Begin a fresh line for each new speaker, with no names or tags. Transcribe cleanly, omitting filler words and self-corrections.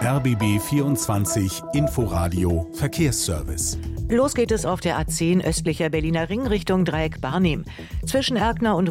RBB 24 Inforadio Verkehrsservice.
Los geht es auf der A10 östlicher Berliner Ring Richtung Dreieck Barnim. Zwischen Erkner und